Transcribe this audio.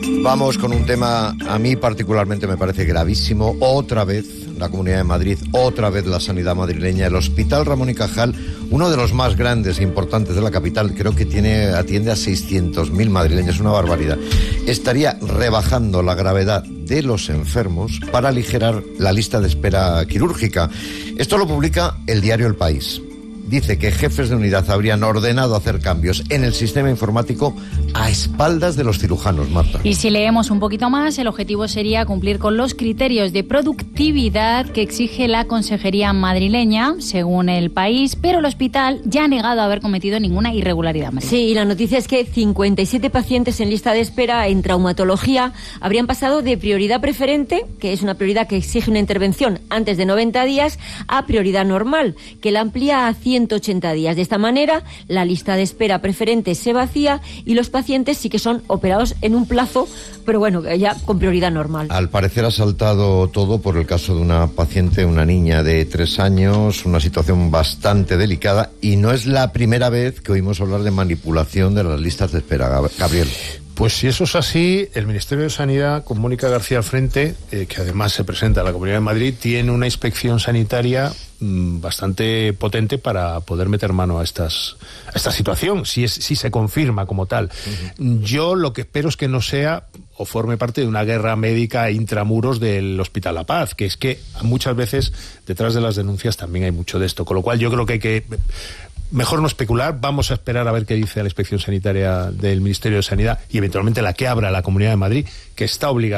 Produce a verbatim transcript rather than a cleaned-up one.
Vamos con un tema, a mí particularmente me parece gravísimo. Otra vez la Comunidad de Madrid, otra vez la sanidad madrileña. El Hospital Ramón y Cajal, uno de los más grandes e importantes de la capital, creo que tiene atiende a seiscientos mil madrileños, una barbaridad. Estaría rebajando la gravedad de los enfermos para aligerar la lista de espera quirúrgica. Esto lo publica el diario El País. Dice que jefes de unidad habrían ordenado hacer cambios en el sistema informático a espaldas de los cirujanos, Marta. Y si leemos un poquito más, el objetivo sería cumplir con los criterios de productividad que exige la Consejería madrileña, según El País, pero el hospital ya ha negado haber cometido ninguna irregularidad. María. Sí, y la noticia es que cincuenta y siete pacientes en lista de espera en traumatología habrían pasado de prioridad preferente, que es una prioridad que exige una intervención antes de noventa días, a prioridad normal, que la amplía a ciento ochenta días. De esta manera, la lista de espera preferente se vacía y los pacientes sí que son operados en un plazo, pero bueno, ya con prioridad normal. Al parecer ha saltado todo por el caso de una paciente, una niña de tres años, una situación bastante delicada, y no es la primera vez que oímos hablar de manipulación de las listas de espera, Gabriel. Pues si eso es así, el Ministerio de Sanidad, con Mónica García al frente, eh, que además se presenta a la Comunidad de Madrid, tiene una inspección sanitaria mmm, bastante potente para poder meter mano a estas a esta situación, si es si se confirma como tal. Uh-huh. Yo lo que espero es que no sea o forme parte de una guerra médica intramuros del Hospital La Paz, que es que muchas veces detrás de las denuncias también hay mucho de esto, con lo cual yo creo que hay que... Mejor no especular, vamos a esperar a ver qué dice la Inspección Sanitaria del Ministerio de Sanidad y eventualmente la que abra la Comunidad de Madrid, que está obligada